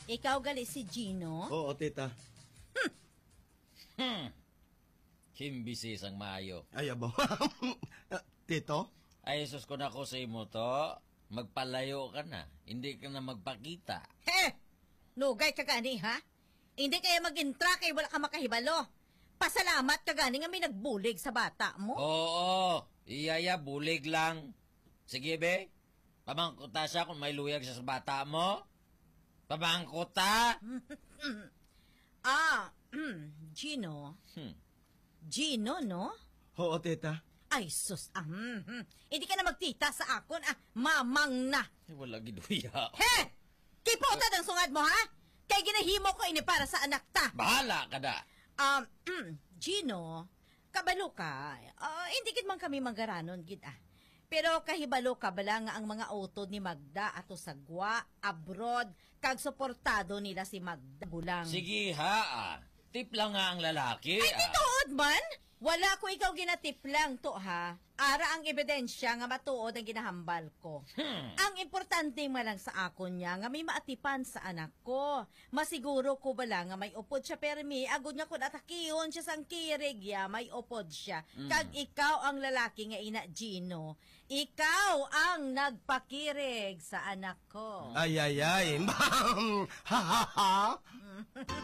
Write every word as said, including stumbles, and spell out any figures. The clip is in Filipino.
Ikaw gali si Gino? Oo, tita. Hmm. Kimbisis ang maayo. Ay, abo. Tito? Ay, sus ko na ko sa imo to. Magpalayo ka na. Hindi ka na magpakita. He! Nugay ka gani, ha? Hindi kaya mag-intra kay wala ka makahibalo. Pasalamat ka gani nga may nagbulig sa bata mo. Oo, iyaya, bulig lang. Sige, be. Pamangkuta siya kung may luyag siya sa bata mo. Pamangkuta. Ah, Gino. Hmm. Gino, no? Oo, tita. Ay, sus. Ah, hmm, hmm. Hindi ka na magtita sa akon, ah. Mamang na. Ay, wala giduya. He! Kipota ng sungad mo, ha? Kay ginahimo ko ini para sa anak ta. Bahala ka na. Um, Gino, kabalo ka. Uh, hindi gid man kami magaranon, gid ah. Pero kahibalo ka bala nga ang mga utod ni Magda ato sagwa, abroad, kag suportado nila si Magda bulang. Sige ha, ah. Tip lang nga ang lalaki. Ay, ah. tituod man! Wala ko ikaw ginatip lang to, ha? Ara ang ebidensya nga matuod ang ginahambal ko. Hmm. Ang importante nga lang sa akon niya nga may maatipan sa anak ko. Masiguro ko bala nga may upod siya permi, agod nga kung atakihon siya sang kirig ya, may upod siya. Mm. Kag ikaw ang lalaki nga ina Gino. Ikaw ang nagpakirig sa anak ko. Ay, ay, ay. Ma'am! Ha, ha, ha.